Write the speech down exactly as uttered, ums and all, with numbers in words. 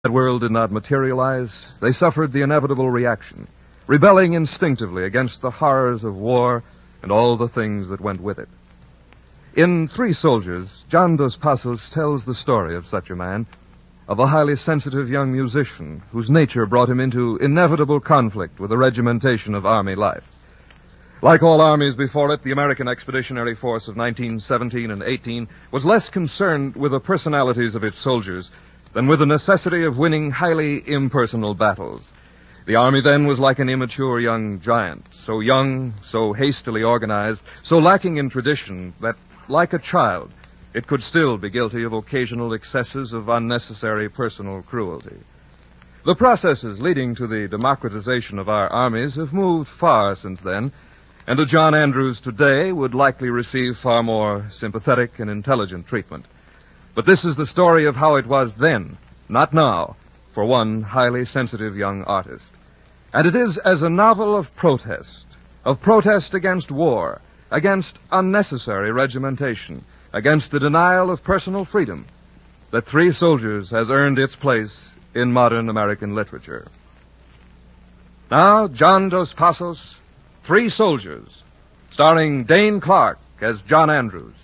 That world did not materialize. They suffered the inevitable reaction, rebelling instinctively against the horrors of war and all the things that went with it. In Three Soldiers, John Dos Passos tells the story of such a man, of a highly sensitive young musician whose nature brought him into inevitable conflict with the regimentation of Army life. Like all armies before it, the American Expeditionary Force of nineteen seventeen and eighteen was less concerned with the personalities of its soldiers than with the necessity of winning highly impersonal battles. The Army then was like an immature young giant, so young, so hastily organized, so lacking in tradition that, like a child, it could still be guilty of occasional excesses of unnecessary personal cruelty. The processes leading to the democratization of our armies have moved far since then, and a John Andrews today would likely receive far more sympathetic and intelligent treatment. But this is the story of how it was then, not now, for one highly sensitive young artist. And it is as a novel of protest, of protest against war, against unnecessary regimentation, against the denial of personal freedom, that Three Soldiers has earned its place in modern American literature. Now, John Dos Passos, Three Soldiers, starring Dane Clark as John Andrews.